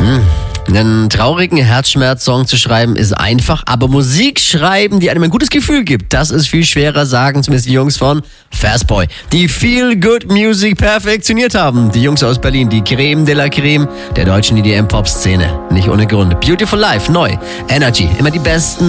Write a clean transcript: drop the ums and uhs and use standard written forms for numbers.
Einen traurigen Herzschmerz-Song zu schreiben ist einfach, aber Musik schreiben, die einem ein gutes Gefühl gibt, das ist viel schwerer, sagen zumindest die Jungs von Fastboy, die Feel-Good-Music perfektioniert haben. Die Jungs aus Berlin, die Creme de la Creme der deutschen EDM-Pop-Szene. Nicht ohne Grund. Beautiful Life, neu. Energy, immer die besten